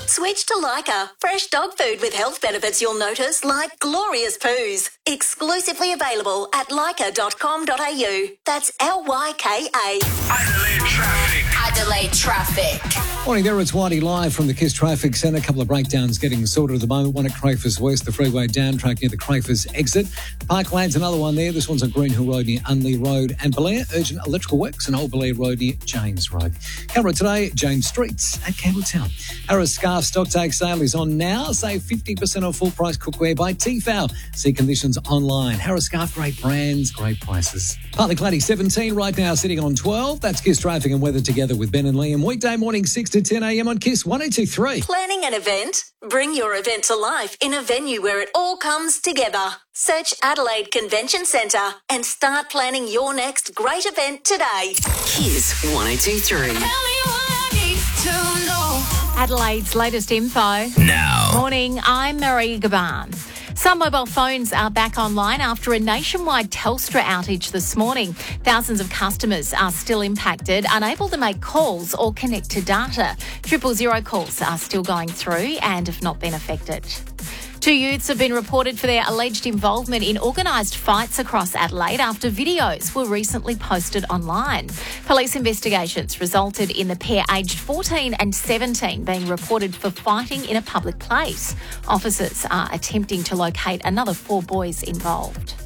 Switch to Leica. Fresh dog food with health benefits you'll notice, like glorious poos. Exclusively available at leica.com.au. That's Lyka. Adelaide traffic. Adelaide traffic. Morning there, it's Whitey live from the KISS Traffic Centre. A couple of breakdowns getting sorted at the moment. One at Crafers West, the freeway down track near the Crafers exit. Parkland's another one there. This one's on Greenhill Road near Unley Road. And Belair, urgent electrical works on Old Belair Road near James Road. Camera today, James Streets at Campbelltown. Harris Scarf stock take sale is on now. Save 50% off full price cookware by Tefal. See conditions online. Harris Scarf, great brands, great prices. Partly cloudy 17 right now, sitting on 12. That's KISS Traffic and Weather together with Ben and Liam. Weekday morning 6 to 10 a.m. on KISS 102.3. Planning an event? Bring your event to life in a venue where it all comes together. Search Adelaide Convention Centre and start planning your next great event today. KISS 102.3. Adelaide's latest info. Now. Morning, I'm Marie Gaban. Some mobile phones are back online after a nationwide Telstra outage this morning. Thousands of customers are still impacted, unable to make calls or connect to data. 000 calls are still going through and have not been affected. 2 youths have been reported for their alleged involvement in organised fights across Adelaide after videos were recently posted online. Police investigations resulted in the pair aged 14 and 17 being reported for fighting in a public place. Officers are attempting to locate another 4 boys involved.